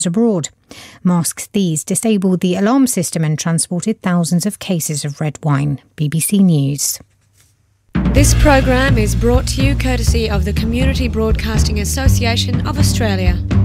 abroad. Masked thieves disabled the alarm system and transported thousands of cases of red wine. BBC News. This program is brought to you courtesy of the Community Broadcasting Association of Australia.